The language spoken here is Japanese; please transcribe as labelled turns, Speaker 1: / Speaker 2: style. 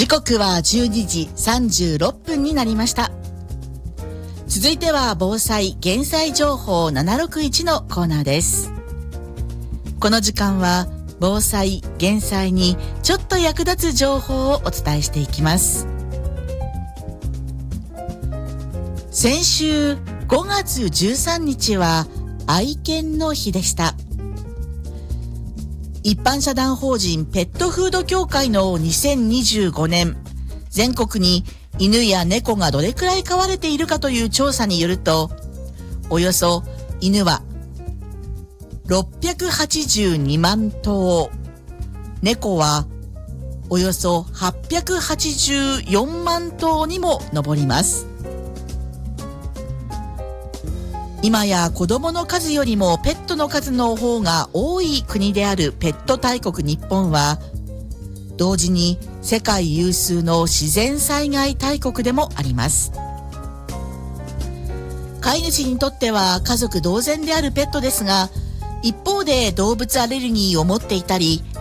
Speaker 1: 時刻は12時36分になりました。続いては防災・減災情報761のコーナーです。この時間は防災・減災にちょっと役立つ情報をお伝えしていきます。先週5月13日は愛犬の日でした。一般社団法人ペットフード協会の2025年全国に犬や猫がどれくらい飼われているかという調査によると、およそ犬は682万頭、猫はおよそ884万頭にも上ります。今や子供の数よりもペットの数の方が多い国であるペット大国日本は、同時に世界有数の自然災害大国でもあります。飼い主にとっては家族同然であるペットですが、一方で動物アレルギーを持っていたり、